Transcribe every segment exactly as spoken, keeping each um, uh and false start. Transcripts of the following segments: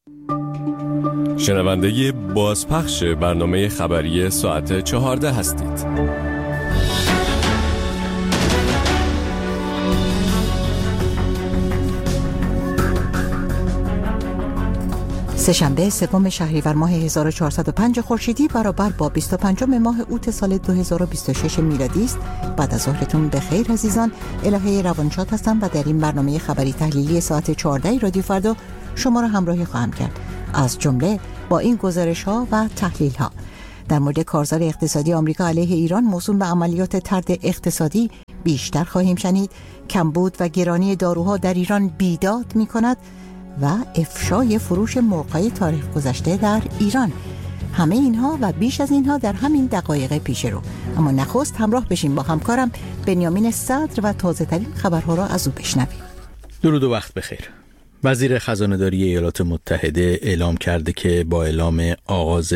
شنونده بازپخش برنامه خبری ساعت چهارده هستید. سه‌شنبه سوم شهریور ماه هزار و چهارصد و پنج خورشیدی برابر با بیست و پنجم ماه اوت سال دو هزار و بیست و شش میلادی است. بعد از ظهرتون بخیر عزیزان. الهه روانشاد هستم و در این برنامه خبری تحلیلی ساعت چهارده رادیو فردا شما را همراهی خواهم کرد. از جمله با این گزارش‌ها و تحلیل‌ها: در مورد کارزار اقتصادی آمریکا علیه ایران موسوم به عملیات طرد اقتصادی بیشتر خواهیم شنید. کمبود و گرانی داروها در ایران بیداد می‌کند و افشای فروش مرغ‌های تاریخ گذشته در ایران. همه اینها و بیش از اینها در همین دقایق پیش رو. اما نخست همراه بشیم با همکارم بنیامین صدر و تازه‌ترین خبرها را از او بشنویم. درود و وقت بخیر. وزیر خزانه‌داری ایالات متحده اعلام کرده که با اعلام آغاز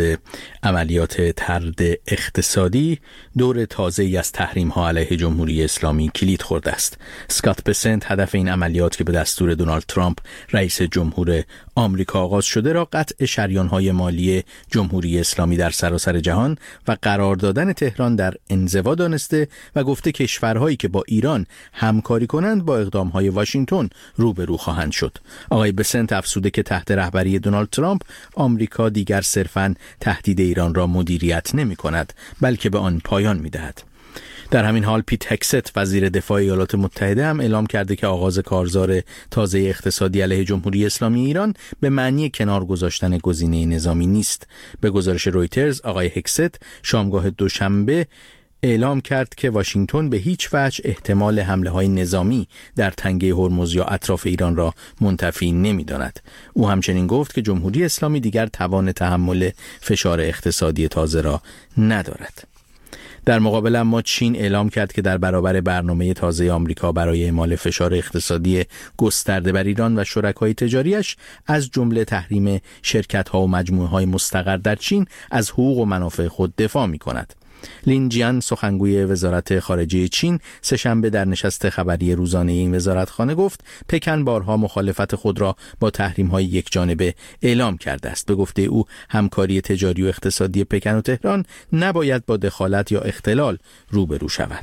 عملیات طرد اقتصادی دور تازه‌ای از تحریم‌ها علیه جمهوری اسلامی کلید خورده است. اسکات بسنت هدف این عملیات که به دستور دونالد ترامپ رئیس جمهور آمریکا آغاز شده را قطع شریان‌های مالی جمهوری اسلامی در سراسر جهان و قرار دادن تهران در انزوا دانسته و گفته کشورهایی که با ایران همکاری کنند با اقدام‌های واشنگتن روبرو خواهند شد. آقای بسنت افزوده که تحت رهبری دونالد ترامپ آمریکا دیگر صرفاً تهدید ایران را مدیریت نمی کند بلکه به آن پایان می دهد. در همین حال پیت هکست وزیر دفاع ایالات متحده هم اعلام کرده که آغاز کارزار تازه اقتصادی علیه جمهوری اسلامی ایران به معنی کنار گذاشتن گزینه نظامی نیست. به گزارش رویترز آقای هکست شامگاه دوشنبه اعلام کرد که واشنگتن به هیچ وجه احتمال حمله‌های نظامی در تنگه هرمز یا اطراف ایران را منتفی نمی‌داند. او همچنین گفت که جمهوری اسلامی دیگر توان تحمل فشار اقتصادی تازه را ندارد. در مقابل اما چین اعلام کرد که در برابر برنامه تازه آمریکا برای اعمال فشار اقتصادی گسترده بر ایران و شرکای تجاریش از جمله تحریم شرکت‌ها و مجموعه‌های مستقر در چین از حقوق و منافع خود دفاع می‌کند. لین جیان سخنگوی وزارت خارجه چین سه‌شنبه در نشست خبری روزانه این وزارتخانه گفت پکن بارها مخالفت خود را با تحریم‌های یکجانبه اعلام کرده است. به گفته او همکاری تجاری و اقتصادی پکن و تهران نباید با دخالت یا اختلال روبرو شود.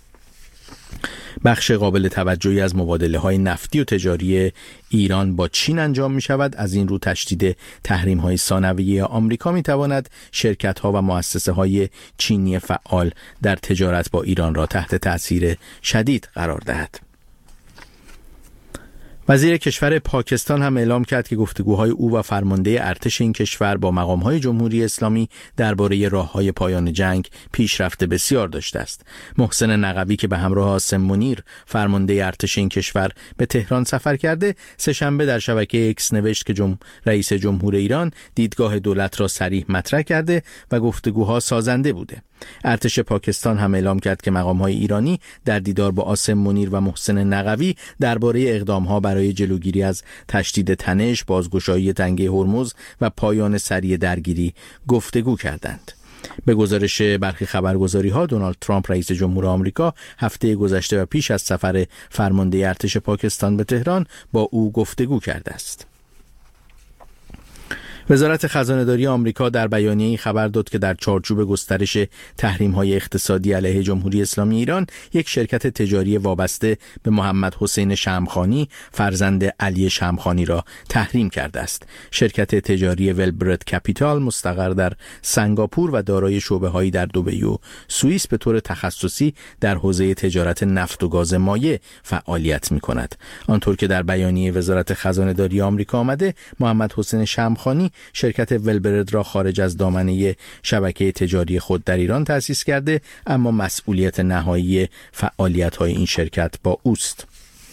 بخش قابل توجهی از مبادله‌های نفتی و تجاری ایران با چین انجام می‌شود. از این رو تشدید تحریم‌های ثانویه آمریکا می‌تواند شرکت‌ها و مؤسسه‌های چینی فعال در تجارت با ایران را تحت تأثیر شدید قرار دهد. وزیر کشور پاکستان هم اعلام کرد که گفتگوهای او و فرمانده ارتش این کشور با مقام‌های جمهوری اسلامی درباره راه‌های پایان جنگ پیشرفت بسیار داشته است. محسن نقوی که به همراه عاصم منیر فرمانده ارتش این کشور به تهران سفر کرده، سه‌شنبه در شبکه اکس نوشت که جم... رئیس جمهور ایران دیدگاه دولت را صریح مطرح کرده و گفتگوها سازنده بوده. ارتش پاکستان هم اعلام کرد که مقام‌های ایرانی در دیدار با عاصم منیر و محسن نقوی درباره اقدام‌ها برای جلوگیری از تشدید تنش، بازگشایی تنگه هرمز و پایان سریع درگیری گفتگو کردند. به گزارش برخی خبرگزاری‌ها دونالد ترامپ رئیس جمهور آمریکا هفته گذشته و پیش از سفر فرمانده ارتش پاکستان به تهران با او گفتگو کرده است. وزارت خزانه‌داری آمریکا در بیانیه‌ای خبر داد که در چارچوب گسترش تحریم‌های اقتصادی علیه جمهوری اسلامی ایران، یک شرکت تجاری وابسته به محمد حسین شمخانی فرزند علی شمخانی را تحریم کرده است. شرکت تجاری ولبرت کپیتال مستقر در سنگاپور و دارای شعبه‌هایی در دبی و سوئیس به طور تخصصی در حوزه تجارت نفت و گاز مایع فعالیت می‌کند. آنطور که در بیانیه وزارت خزانه‌داری آمریکا آمده، محمد حسین شمخانی شرکت ولبرد را خارج از دامنه شبکه تجاری خود در ایران تأسیس کرده، اما مسئولیت نهایی فعالیت‌های این شرکت با اوست.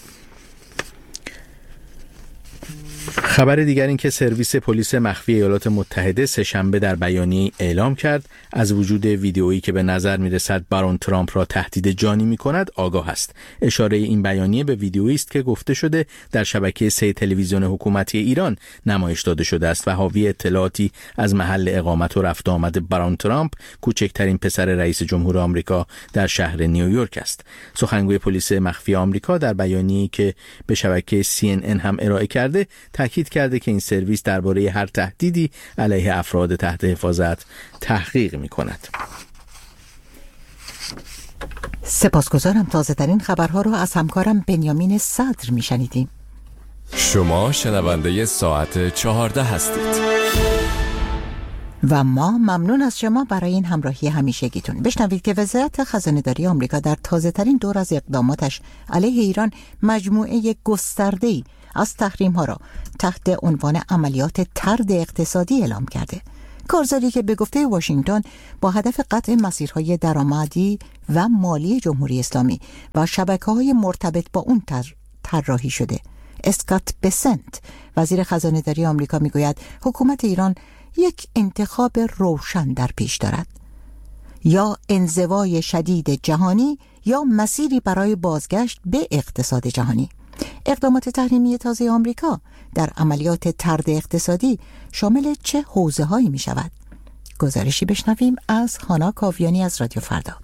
خبر دیگر این که سرویس پلیس مخفی ایالات متحده سه‌شنبه در بیانیه اعلام کرد از وجود ویدئویی که به نظر می‌رسد بارون ترامپ را تهدید جانی می‌کند آگاه است. اشاره این بیانیه به ویدئویی است که گفته شده در شبکه سه تلویزیون حکومتی ایران نمایش داده شده است و حاوی اطلاعاتی از محل اقامت و رفت آمد بارون ترامپ، کوچکترین پسر رئیس جمهور آمریکا، در شهر نیویورک است. سخنگوی پلیس مخفی آمریکا در بیانیه‌ای که به شبکه سی ان ان هم ارائه کرده تاکید کرده که این سرویس درباره هر تهدیدی علیه افراد تحت حفاظت تحقیق می‌کند. سپاسگزارم. تازه ترین خبرها رو از همکارم بنیامین صدر میشنیدیم. شما شنونده ساعت چهارده هستید و ما ممنون از شما برای این همراهی همیشگیتون. بشنوید که وزارت خزانه‌داری آمریکا در تازه ترین دور از اقداماتش علیه ایران مجموعه گسترده‌ای از تحریم‌ها را تحت عنوان عملیات طرد اقتصادی اعلام کرده. کارزاری که به گفته واشنگتن با هدف قطع مسیرهای درآمدی و مالی جمهوری اسلامی و شبکه‌های مرتبط با اون طراحی شده. اسکات بسنت، وزیر خزانه‌داری آمریکا، میگوید حکومت ایران یک انتخاب روشن در پیش دارد: یا انزوای شدید جهانی یا مسیری برای بازگشت به اقتصاد جهانی. اقدامات تحریمی تازه آمریکا در عملیات طرد اقتصادی شامل چه حوزه‌هایی می شود؟ گزارشی بشنویم از هانا کاویانی از رادیو فردا.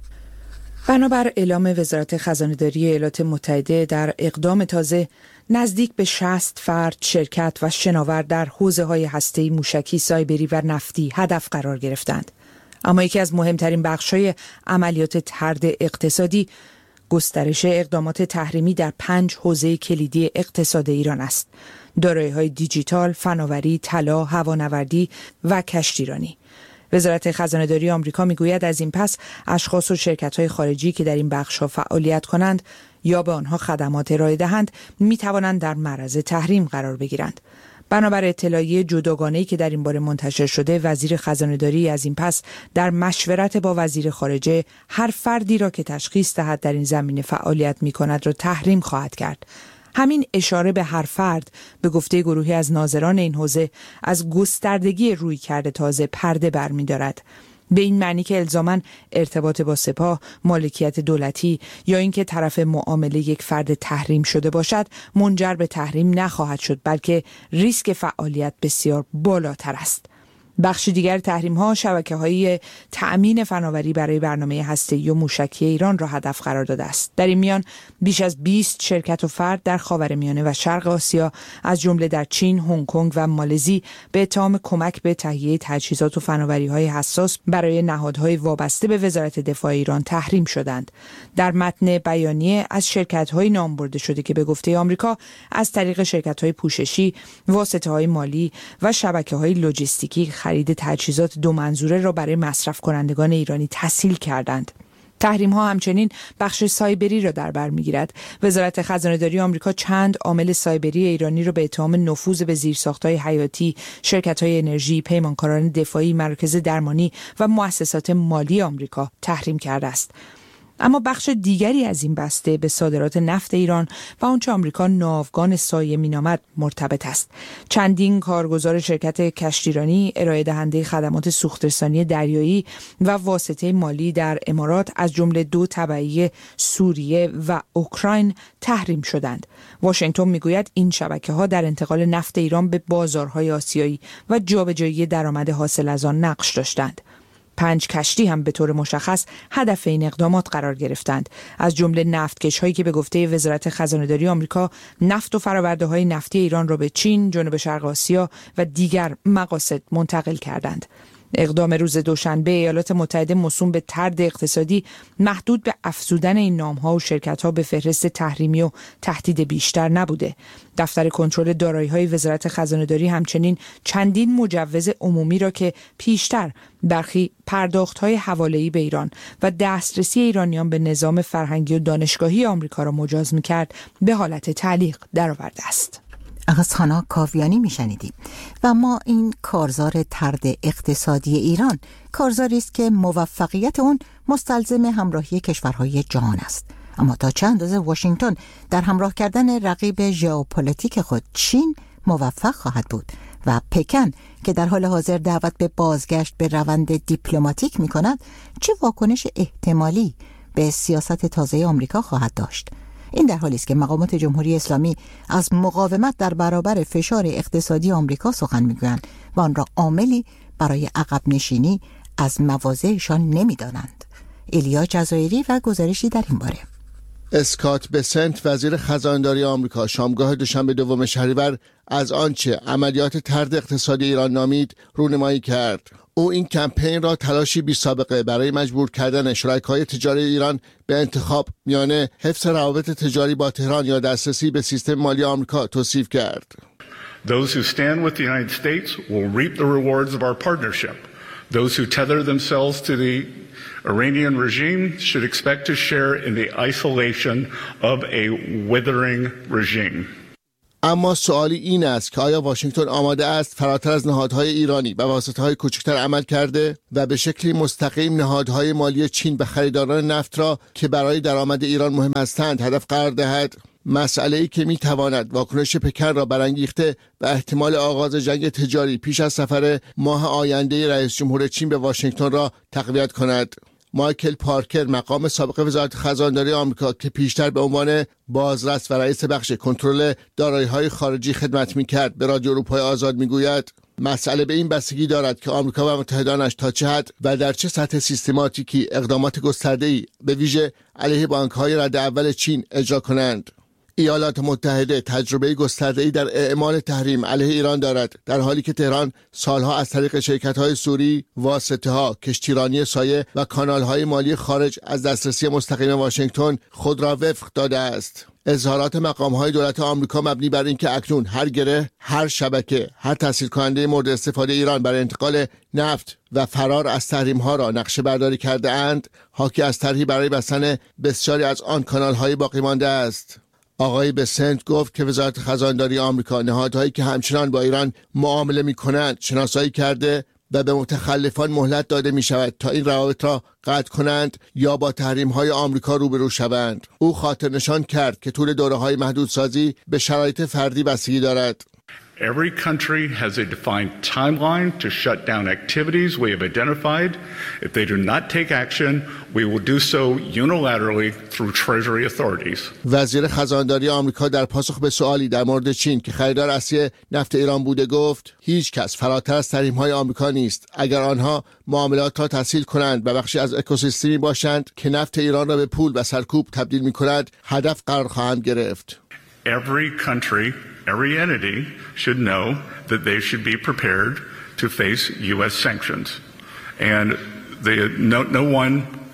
بنابر اعلام وزارت خزانه‌داری ایالات متحده، در اقدام تازه نزدیک به شصت فرد، شرکت و شناور در حوزه‌های هسته‌ای، موشکی، سایبری و نفتی هدف قرار گرفتند. اما یکی از مهمترین بخش‌های عملیات طرد اقتصادی گسترش اقدامات تحریمی در پنج حوزه کلیدی اقتصاد ایران است: دارایی‌های دیجیتال، فناوری، طلا، هوانوردی و کشتیرانی. وزارت خزانه‌داری آمریکا میگوید از این پس اشخاص و شرکت‌های خارجی که در این بخش‌ها فعالیت کنند یا به آنها خدمات ارائه دهند می‌توانند در معرض تحریم قرار بگیرند. بنابر اطلاعیه جداگانه‌ای که در این باره منتشر شده، وزیر خزانه‌داری از این پس در مشورت با وزیر خارجه هر فردی را که تشخیص دهد در این زمینه فعالیت می‌کند را تحریم خواهد کرد. همین اشاره به هر فرد به گفته گروهی از ناظران این حوزه از گستردگی رویکرد تازه پرده برمی‌دارد، به این معنی که الزاماً ارتباط با سپاه، مالکیت دولتی یا اینکه طرف معامله یک فرد تحریم شده باشد منجر به تحریم نخواهد شد، بلکه ریسک فعالیت بسیار بالاتر است. بخش دیگر تحریم‌ها شبکه‌های تأمین فناوری برای برنامه هسته‌ای و موشکی ایران را هدف قرار داده است. در این میان بیش از بیست شرکت و فرد در خاورمیانه و شرق آسیا از جمله در چین، هنگ کنگ و مالزی به اتهام کمک به تهیه تجهیزات و فناوری‌های حساس برای نهادهای وابسته به وزارت دفاع ایران تحریم شدند. در متن بیانیه از شرکت‌های نام برده شده که به گفته آمریکا از طریق شرکت‌های پوششی، واسطه‌های مالی و شبکه‌های لوجستیکی خرید تجهیزات دو منظوره را برای مصرف کنندگان ایرانی تسهیل کردند. تحریم ها همچنین بخش سایبری را در بر میگیرد. وزارت خزانه‌داری آمریکا چند عامل سایبری ایرانی را به اتهام نفوذ به زیرساخت‌های حیاتی، شرکت‌های انرژی، پیمانکاران دفاعی، مراکز درمانی و مؤسسات مالی آمریکا تحریم کرده است. اما بخش دیگری از این بسته به صادرات نفت ایران و آنچه آمریکا ناوگان سایه مینامد مرتبط است. چندین کارگزار شرکت کشتیرانی، ارائه دهنده خدمات سوخت‌رسانی دریایی و واسطه مالی در امارات از جمله دو تبعی سوریه و اوکراین تحریم شدند. واشنگتن میگوید این شبکه‌ها در انتقال نفت ایران به بازارهای آسیایی و جابجایی درآمد حاصل از آن نقش داشتند. پنج کشتی هم به طور مشخص هدف این اقدامات قرار گرفتند، از جمله نفتکش هایی که به گفته وزارت خزانه‌داری آمریکا نفت و فراورده های نفتی ایران را به چین، جنوب شرق آسیا و دیگر مقاصد منتقل کردند. اقدام روز دوشنبه ایالات متحده موسوم به طرد اقتصادی محدود به افزودن این نام‌ها و شرکت‌ها به فهرست تحریمی و تهدید بیشتر نبوده. دفتر کنترل دارایی‌های وزارت خزانه‌داری همچنین چندین مجوز عمومی را که پیشتر برخی پرداخت‌های حواله‌ای به ایران و دسترسی ایرانیان به نظام فرهنگی و دانشگاهی آمریکا را مجاز می‌کرد به حالت تعلیق درآورده است. از هانا کاویانی میشنیدیم. و ما این کارزار طرد اقتصادی ایران کارزاری است که موفقیت اون مستلزم همراهی کشورهای جهان است. اما تا چند اندازه واشنگتن در همراه کردن رقیب ژئوپلیتیک خود چین موفق خواهد بود و پکن که در حال حاضر دعوت به بازگشت به روند دیپلماتیک می کند چه واکنش احتمالی به سیاست تازه آمریکا خواهد داشت؟ این در حالی است که مقامات جمهوری اسلامی از مقاومت در برابر فشار اقتصادی آمریکا سخن میگویند و آن را عاملی برای عقب نشینی از مواضعشان نمیدانند. ایلیا جزایری و گزارشی در این باره. اسکات بسنت وزیر خزانه‌داری آمریکا شامگاه دوشنبه دوم شهریور از آنچه عملیات طرد اقتصادی ایران نامید رونمایی کرد. او این کمپین را تلاشی بی سابقه برای مجبور کردن شرکای تجاری ایران به انتخاب میان حفظ روابط تجاری با تهران یا دسترسی به سیستم مالی آمریکا توصیف کرد. Those who stand with the United States will reap the rewards of our partnership. Those who tether themselves to the Iranian regime should expect to share in the isolation of a withering regime. اما سوالی این است که آیا واشنگتن آماده است فراتر از نهادهای ایرانی و واسطه‌های کوچکتر عمل کرده و به شکلی مستقیم نهادهای مالی چین به خریداران نفت را که برای درآمد ایران مهم هستند هدف قرار دهد؟ مسئله‌ای که می‌تواند واکنش پکن را برانگیخته و احتمال آغاز جنگ تجاری پیش از سفر ماه آینده رئیس جمهور چین به واشنگتن را تقویت کند. مایکل پارکر مقام سابق وزارت خزانه‌داری آمریکا که پیشتر به عنوان بازرس و رئیس بخش کنترل دارایی‌های خارجی خدمت می‌کرد به رادیو اروپای آزاد می‌گوید مسئله به این بستگی دارد که آمریکا و متحدانش تا چه حد و در چه سطح سیستماتیکی اقدامات گسترده‌ای به ویژه علیه بانک‌های رده اول چین اجرا کنند. ایالات متحده تجربه گسترده‌ای در اعمال تحریم علیه ایران دارد، در حالی که تهران سالها از طریق شرکت‌های سوری، واسطه‌ها، کشتیرانی سایه و کانال‌های مالی خارج از دسترسی مستقیم واشنگتن خود را وفق داده است. اظهارات مقام‌های دولت آمریکا مبنی بر اینکه اکنون هر گره، هر شبکه، هر تسهیل کننده مورد استفاده ایران برای انتقال نفت و فرار از تحریم‌ها را نقشه برداری کرده اند، حاکی از طرحی برای بستن بسیاری از آن کانال‌های باقی مانده است. آقای بسنت گفت که وزارت خزانه‌داری آمریکا نهادهایی که همچنان با ایران معامله می‌کنند شناسایی کرده و به متخلفان مهلت داده می‌شود تا این روابط را قطع کنند یا با تحریم‌های آمریکا روبرو شوند. او خاطر نشان کرد که طول دوره‌های محدودسازی به شرایط فردی بستگی دارد. Every country has a defined timeline to shut down activities we have identified. If they do not take action, we will do so unilaterally through Treasury authorities. وزیر خزانه‌داری آمریکا در پاسخ به سوالی در مورد چین که خریدار اصلی نفت ایران بوده گفت: هیچ کس فراتر از تحریم‌های آمریکا نیست. اگر آنها معاملات را تسهیل کنند و بخشی از اکوسیستمی باشند که نفت ایران را به پول و سرکوب تبدیل می‌کند، هدف قرار خواهند گرفت. Every country, every entity should know that they should be prepared to face U S sanctions. And they, no, no one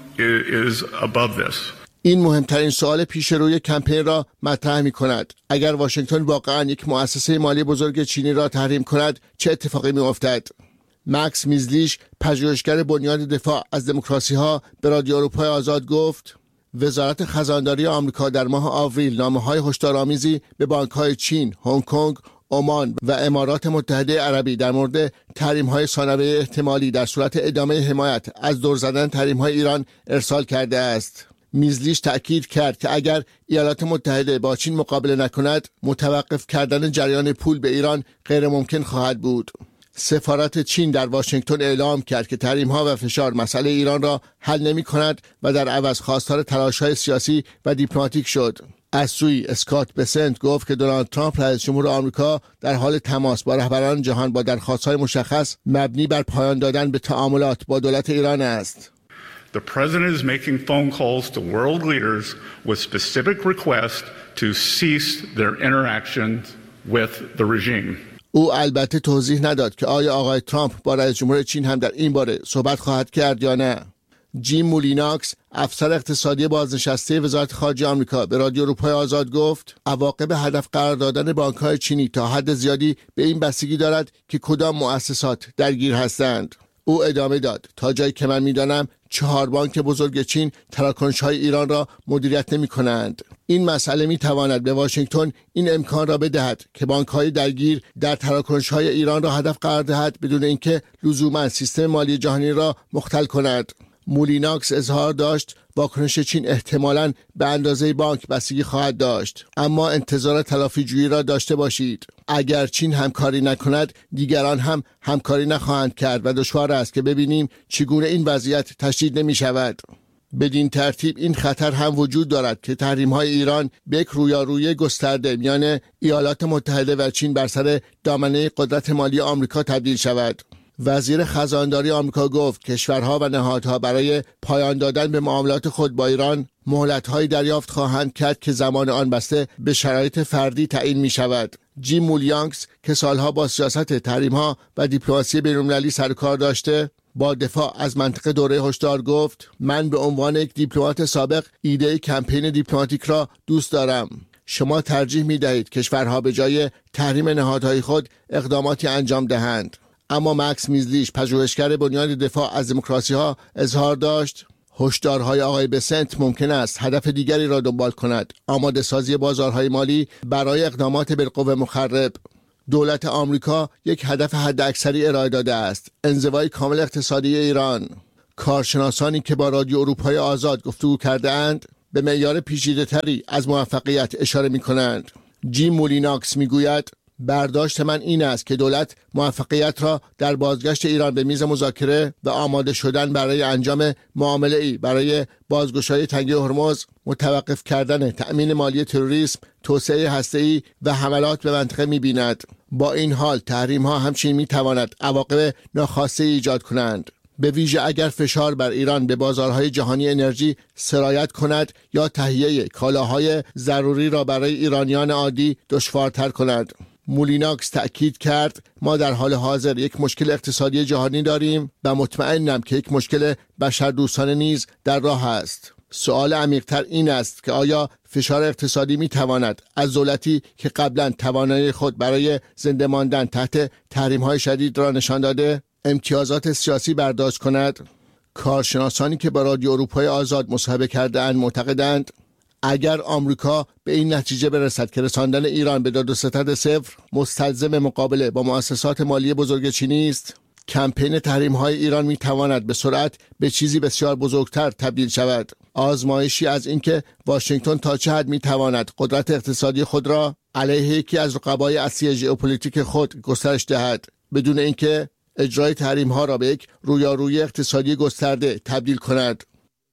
is above this. این مهمترین سوال پیش روی کمپین را مطرح می کند. اگر واشنگتن واقعا یک مؤسسه مالی بزرگ چینی را تحریم کند، چه اتفاقی می افتد؟ مکس میزلیش، پژوهشگر بنیاد دفاع از دموکراسی ها، به رادیو اروپای آزاد گفت: وزارت خزانه‌داری آمریکا در ماه آوریل نامه‌های هشدارآمیزی به بانک‌های چین، هنگ کنگ، عمان و امارات متحده عربی در مورد تحریم‌های ثانویه احتمالی در صورت ادامه حمایت از دور زدن تحریم‌های ایران ارسال کرده است. میزلیش تأکید کرد که اگر ایالات متحده با چین مقابله نکند، متوقف کردن جریان پول به ایران غیر ممکن خواهد بود. سفارت چین در واشنگتن اعلام کرد که تحریم‌ها و فشار مسئله ایران را حل نمی‌کند و در عوض خواستار تلاش‌های سیاسی و دیپلماتیک شد. از سوی اسکات بسنت گفت که دونالد ترامپ رئیس جمهور آمریکا در حال تماس با رهبران جهان با درخواست‌های مشخص مبنی بر پایان دادن به تعاملات با دولت ایران است. The president is making phone calls to world leaders with specific requests to cease their interactions with the regime. او البته توضیح نداد که آیا آقای ترامپ با رئیس جمهور چین هم در این باره صحبت خواهد کرد یا نه. جیم مولیناکس، افسر اقتصادی بازنشسته وزارت خارجه آمریکا، به رادیو اروپای آزاد گفت: عواقب هدف قرار دادن بانک‌های چینی تا حد زیادی به این بستگی دارد که کدام مؤسسات درگیر هستند. او ادامه داد: تا جایی که من می‌دانم چهار بانک بزرگ چین تراکنش‌های ایران را مدیریت نمی‌کنند. این مسئله می‌تواند به واشنگتن این امکان را بدهد که بانک‌های درگیر در تراکنش‌های ایران را هدف قرار دهد بدون اینکه لزوماً سیستم مالی جهانی را مختل کند. مولیناکس اظهار داشت واکنش چین احتمالاً به اندازه بانک بستگی خواهد داشت، اما انتظار تلافی جویی را داشته باشید. اگر چین همکاری نکند، دیگران هم همکاری نخواهند کرد و دشوار است که ببینیم چگونه این وضعیت تشدید نمی شود. بدین ترتیب این خطر هم وجود دارد که تحریم‌های ایران به یک رویارویی گسترده میان ایالات متحده و چین بر سر دامنه قدرت مالی آمریکا تبدیل شود. وزیر خزانداری آمریکا گفت کشورها و نهادها برای پایان دادن به معاملات خود با ایران مهلت‌هایی دریافت خواهند کرد که زمان آن بسته به شرایط فردی تعیین می‌شود. جیم مولیانکس که سالها با سیاست تحریم‌ها و دیپلماسی بین‌المللی سر کار داشته، با دفاع از منطقه دوره هشدار گفت من به عنوان یک دیپلمات سابق ایده کمپین دیپلماتیک را دوست دارم. شما ترجیح می‌دهید کشورها به جای تحریم نهادهای خود اقداماتی انجام دهند. اما مکس میزلیش پژوهشگر بنیاد دفاع از دموکراسی‌ها اظهار داشت هشدارهای آقای بسنت ممکن است هدف دیگری را دنبال کند، آماده سازی بازارهای مالی برای اقدامات بالقوه مخرب. دولت آمریکا یک هدف حداکثری ارائه داده است، انزوای کامل اقتصادی ایران. کارشناسانی که با رادیو اروپای آزاد گفتگو کرده‌اند به معیار پیچیده‌تری از موفقیت اشاره می‌کنند. جیم مولیناکس می‌گوید برداشت من این است که دولت موفقیت را در بازگشت ایران به میز مذاکره و آماده شدن برای انجام معامله‌ای برای بازگشایی تنگه هرمز، متوقف کردن تأمین مالی تروریسم، توسعه هسته‌ای و حملات به منطقه می‌بیند. با این حال تحریم‌ها همچنین می‌تواند عواقب ناخواسته ایجاد کنند، به ویژه اگر فشار بر ایران به بازارهای جهانی انرژی سرایت کند یا تهیه کالاهای ضروری را برای ایرانیان عادی دشوارتر کند. مولیناکس تأکید کرد ما در حال حاضر یک مشکل اقتصادی جهانی داریم و مطمئنم که یک مشکل بشردوستانه نیز در راه است. سوال عمیق‌تر این است که آیا فشار اقتصادی می تواند از دولتی که قبلا توانایی خود برای زنده ماندن تحت تحریم‌های شدید را نشان داده امتیازات سیاسی برداشت کند؟ کارشناسانی که با رادیو اروپای آزاد مصاحبه کرده‌اند معتقدند اگر آمریکا به این نتیجه برسد که رساندن ایران به داد و ستد صفر مستلزم مقابله با مؤسسات مالی بزرگ چینی است، کمپین تحریم‌های ایران می‌تواند به سرعت به چیزی بسیار بزرگتر تبدیل شود. آزمایشی از اینکه واشنگتن تا چه حد می‌تواند قدرت اقتصادی خود را علیه یکی از رقبای اصلی ژئوپلیتیک خود گسترش دهد، بدون اینکه اجرای تحریم‌ها را به یک رویارویی اقتصادی گسترده تبدیل کند.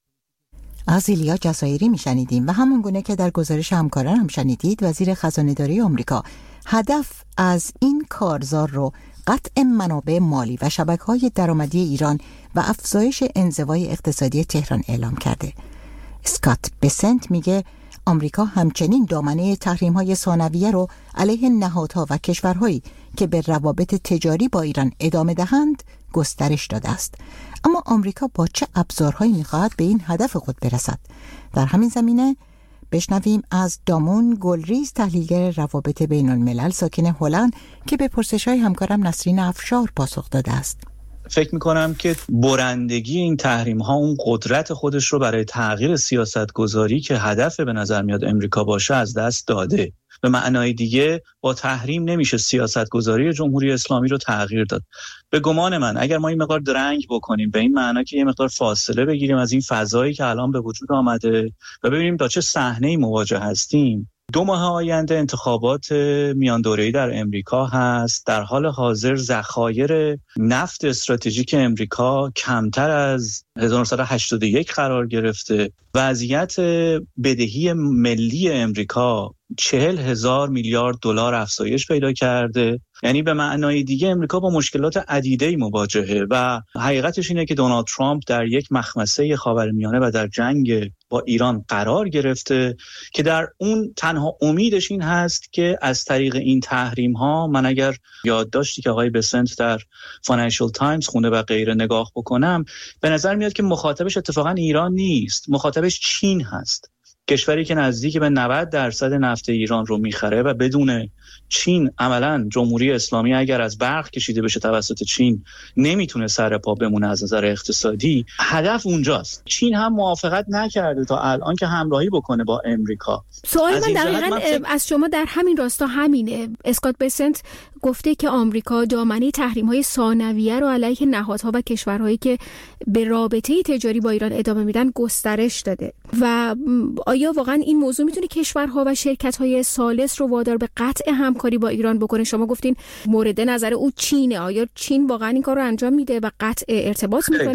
از ایلیا جزایری میشنیدیم و همون گونه که در گزارش همکاران هم شنیدید، وزیر خزانه‌داری آمریکا هدف از این کارزار رو قطع منابع مالی و شبکه‌های درآمدی ایران و افزایش انزوای اقتصادی تهران اعلام کرده. اسکات بسنت میگه آمریکا همچنین دامنه تحریم‌های ثانویه رو علیه نهادها و کشورهایی که به روابط تجاری با ایران ادامه دهند گسترش داده است. اما آمریکا با چه ابزارهایی می‌خواهد به این هدف خود برسد؟ در همین زمینه بشنویم از دامون گلریز، تحلیلگر روابط بین الملل ساکن هلند، که به پرسش‌های همکارم نسرین افشار پاسخ داده است. فکر میکنم که برندگی این تحریم ها اون قدرت خودش رو برای تغییر سیاست گذاری که هدف به نظر میاد امریکا باشه از دست داده. به معنای دیگه با تحریم نمیشه سیاست گذاری جمهوری اسلامی رو تغییر داد. به گمان من اگر ما این مقدار درنگ بکنیم به این معنا که یه مقدار فاصله بگیریم از این فضایی که الان به وجود آمده و ببینیم تا چه صحنه‌ای مواجه هستیم. دو ماه آینده انتخابات میان دوره‌ای در امریکا هست. در حال حاضر ذخایر نفت استراتژیک امریکا کمتر از هزار و نهصد و هشتاد و یک قرار گرفته. وضعیت بدهی ملی امریکا چهل هزار میلیارد دلار افزایش پیدا کرده. یعنی به معنای دیگه امریکا با مشکلات عدیده‌ای مواجهه و حقیقتش اینه که دونالد ترامپ در یک مخمسه خاورمیانه و در جنگ با ایران قرار گرفته که در اون تنها امیدش این هست که از طریق این تحریم ها، من اگر یادداشتی که آقای بسنت در فاینانشل تایمز خونده و غیره نگاه بکنم، به نظر میاد که مخاطبش اتفاقا ایران نیست، مخاطبش چین هست، کشوری که نزدیک به نود درصد نفت ایران رو میخره و بدون چین عملاً جمهوری اسلامی اگر از برق کشیده بشه توسط چین نمیتونه سر پا بمونه از نظر اقتصادی. هدف اونجاست. چین هم موافقت نکرده تا الان که همراهی بکنه با امریکا. سوال من دقیقاً من از شما در همین راستا همینه. اسکات بسنت گفته که آمریکا دامنه تحریم‌های ثانویه رو علیه نهادها و کشورهایی که به رابطه تجاری با ایران ادامه میدن گسترش داده و آیا واقعا این موضوع میتونه کشورها و شرکت‌های ثالث رو وادار به قطع همکاری با ایران بکنه؟ شما گفتین مورد نظر او چینه. آیا چین واقعا این کار رو انجام میده و قطع ارتباط میکنه؟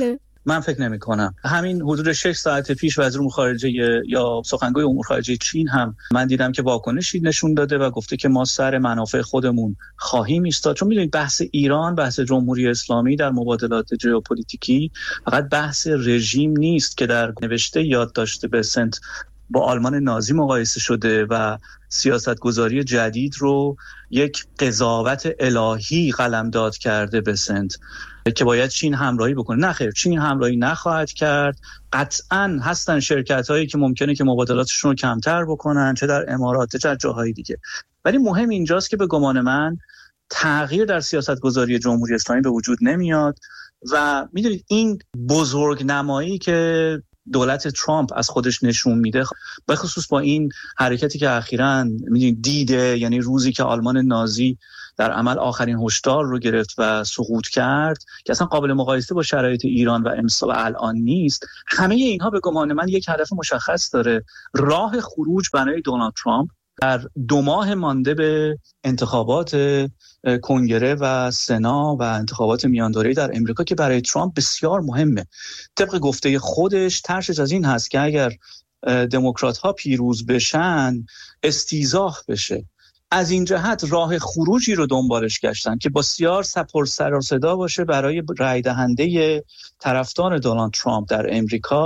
من فکر نمی کنم. همین حدود شش ساعت پیش وزیر امور خارجه یا سخنگوی امور خارجه چین هم من دیدم که واکنشی نشون داده و گفته که ما سر منافع خودمون خواهیم ایستاد. چون میدونید بحث ایران، بحث جمهوری اسلامی در مبادلات ژئوپلیتیکی فقط بحث رژیم نیست که در نوشته یاد داشته بسنت با آلمان نازی مقایسه شده و سیاستگذاری جدید رو یک قضاوت الهی قلمداد کرده بسنت که باید چین همراهی بکنه. نه خیر، چین همراهی نخواهد کرد. قطعاً هستن شرکت‌هایی که ممکنه که مبادلاتشون رو کمتر بکنن، چه در امارات چه در جاهای دیگه. ولی مهم اینجاست که به گمان من تغییر در سیاستگذاری جمهوری اسلامی به وجود نمیاد و میدونید این بزرگنمایی که دولت ترامپ از خودش نشون میده، به خصوص با این حرکتی که اخیراً میدونید دیده، یعنی روزی که آلمان نازی در عمل آخرین هشدار رو گرفت و سقوط کرد که اصلا قابل مقایسه با شرایط ایران و امسال الان نیست، همه اینها به گمان من یک هدف مشخص داره: راه خروج برای دونالد ترامپ در دو ماه مانده به انتخابات کنگره و سنا و انتخابات میاندوره‌ای در امریکا که برای ترامپ بسیار مهمه. طبق گفته خودش ترسش از این هست که اگر دموکرات ها پیروز بشن استیضاح بشه. از این جهت راه خروجی رو دنبالش گشتن که بسیار پر سر و صدا باشه برای رای دهنده طرفدار دونالد ترامپ در امریکا